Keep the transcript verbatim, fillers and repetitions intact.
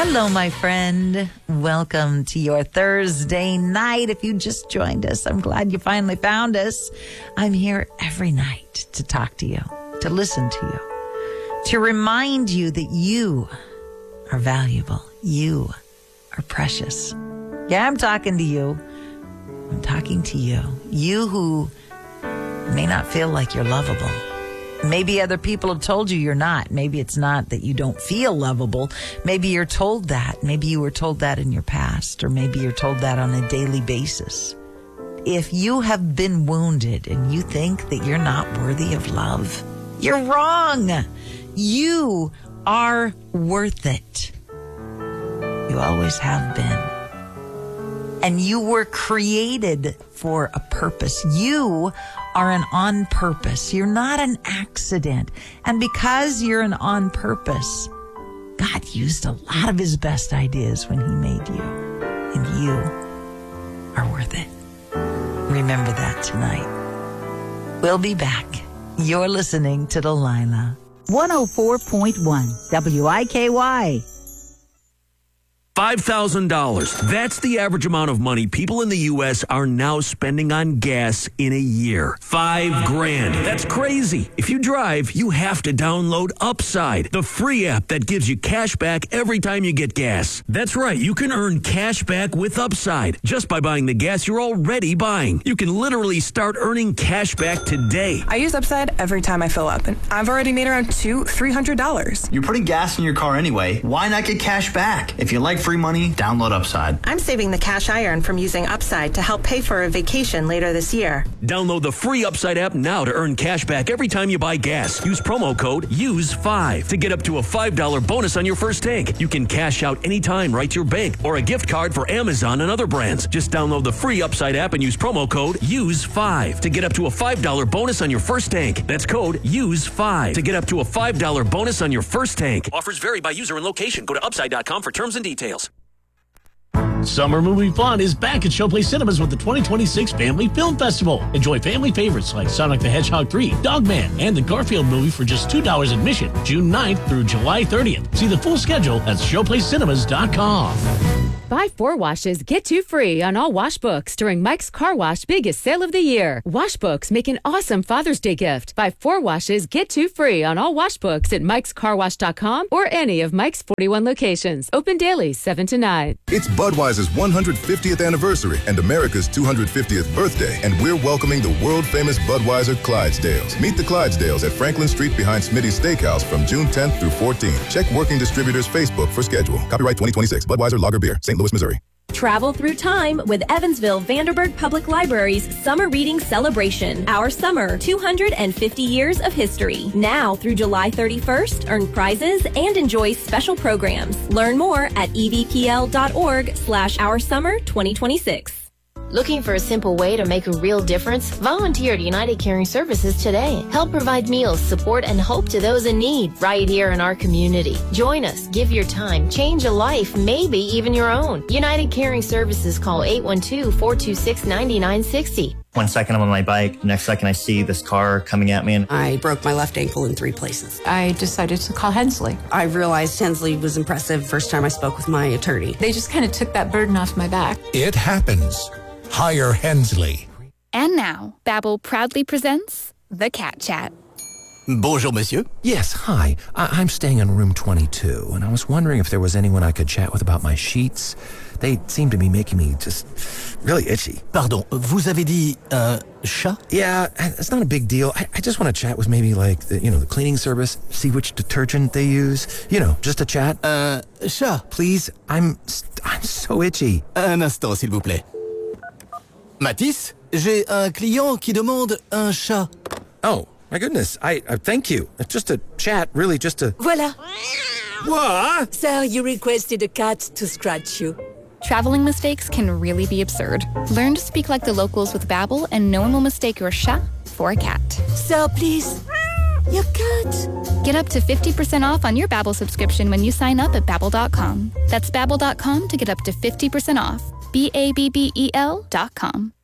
Hello, my friend. Welcome to your Thursday night. If you just joined us, I'm glad you finally found us. I'm here every night to talk to you, to listen to you, to remind you that you are valuable. You are precious. Yeah, I'm talking to you. I'm talking to you. You who may not feel like you're lovable. Maybe other people have told you you're not. Maybe it's not that you don't feel lovable. Maybe you're told that. Maybe you were told that in your past, or maybe you're told that on a daily basis. If you have been wounded and you think that you're not worthy of love, you're wrong. You are worth it. You always have been. And you were created for a purpose. You are an on purpose. You're not an accident. And because you're an on purpose, God used a lot of his best ideas when he made you. And you are worth it. Remember that tonight. We'll be back. You're listening to Delilah. one oh four point one W I K Y. five thousand dollars. That's the average amount of money people in the U S are now spending on gas in a year. Five grand. That's crazy. If you drive, you have to download Upside, the free app that gives you cash back every time you get gas. That's right. You can earn cash back with Upside just by buying the gas you're already buying. You can literally start earning cash back today. I use Upside every time I fill up, and I've already made around two, three hundred dollars. You're putting gas in your car anyway. Why not get cash back? If you like free money, download Upside. I'm saving the cash I earn from using Upside to help pay for a vacation later this year. Download the free Upside app now to earn cash back every time you buy gas. Use promo code use five to get up to a five dollars bonus on your first tank. You can cash out anytime right to your bank or a gift card for Amazon and other brands. Just download the free Upside app and use promo code use five to get up to a five dollars bonus on your first tank. That's code use five to get up to a five dollars bonus on your first tank. Offers vary by user and location. Go to upside dot com for terms and details. Summer movie fun is back at Showplace Cinemas with the twenty twenty-six Family Film Festival. Enjoy family favorites like Sonic the Hedgehog three, Dogman, and the Garfield movie for just two dollars admission, June ninth through July thirtieth. See the full schedule at showplace cinemas dot com. Buy four washes, get two free on all wash books during Mike's Car Wash biggest sale of the year. Wash books make an awesome Father's Day gift. Buy four washes, get two free on all wash books at mikes car wash dot com or any of Mike's forty-one locations. Open daily, seven to nine. It's Budweiser's one hundred fiftieth anniversary and America's two hundred fiftieth birthday, and we're welcoming the world-famous Budweiser Clydesdales. Meet the Clydesdales at Franklin Street behind Smitty's Steakhouse from June tenth through fourteenth. Check Working Distributors Facebook for schedule. Copyright twenty twenty-six. Budweiser Lager Beer, Saint Louis, Missouri. Travel through time with Evansville Vanderburgh Public Library's Summer Reading Celebration. Our summer, two hundred fifty years of history. Now through July thirty-first, earn prizes and enjoy special programs. Learn more at evpl.org slash our summer 2026. Looking for a simple way to make a real difference? Volunteer at United Caring Services today. Help provide meals, support, and hope to those in need right here in our community. Join us, give your time, change a life, maybe even your own. United Caring Services, call eight one two, four two six, nine nine six zero. One second I'm on my bike, next second I see this car coming at me. And I broke my left ankle in three places. I decided to call Hensley. I realized Hensley was impressive first time I spoke with my attorney. They just kind of took that burden off my back. It happens. Hire Hensley. And now, Babbel proudly presents The Cat Chat. Bonjour, monsieur. Yes, hi. I- I'm staying in room twenty-two, and I was wondering if there was anyone I could chat with about my sheets. They seem to be making me just really itchy. Pardon, vous avez dit un chat? Yeah, it's not a big deal. I, I just want to chat with maybe like the, you know, the cleaning service, see which detergent they use. You know, just a chat. Un chat? Please, I'm I'm so itchy. Un instant, s'il vous plaît. Matisse, j'ai un client qui demande un chat. Oh, my goodness. I uh, thank you. It's just a chat, really, just a... Voila. What? Sir, you requested a cat to scratch you. Traveling mistakes can really be absurd. Learn to speak like the locals with Babbel, and no one will mistake your chat for a cat. Sir, please. Your cat. Get up to fifty percent off on your Babbel subscription when you sign up at babbel dot com. That's babbel dot com to get up to fifty percent off. B A B B E L dot com.